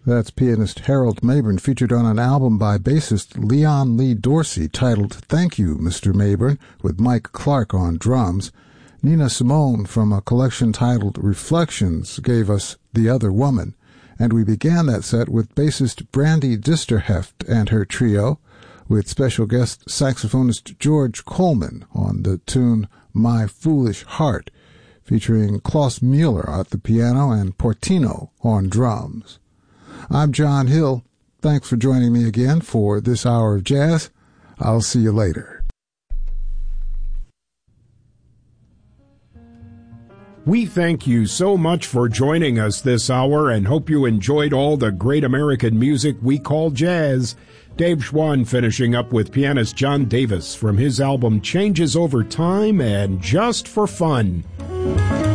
That's pianist Harold Mabern, featured on an album by bassist Leon Lee Dorsey titled Thank You, Mr. Mabern, with Mike Clark on drums. Nina Simone, from a collection titled Reflections, gave us The Other Woman. And we began that set with bassist Brandy Disterheft and her trio, with special guest saxophonist George Coleman on the tune My Foolish Heart, featuring Klaus Mueller at the piano and Portino on drums. I'm John Hill. Thanks for joining me again for this hour of jazz. I'll see you later. We thank you so much for joining us this hour and hope you enjoyed all the great American music we call jazz. Dave Schwann finishing up with pianist John Davis from his album Changes Over Time and Just for Fun.